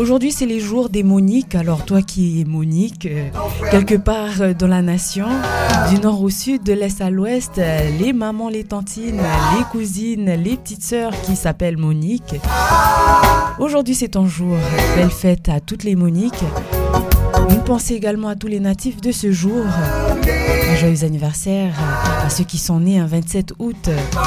Aujourd'hui, c'est les jours des Moniques. Alors toi qui es Monique, quelque part dans la nation, du nord au sud, de l'est à l'ouest, les mamans, les tantines, les cousines, les petites sœurs qui s'appellent Monique. Aujourd'hui, c'est ton jour. Belle fête à toutes les Moniques. Une pensée également à tous les natifs de ce jour. Un joyeux anniversaire à ceux qui sont nés un 27 août.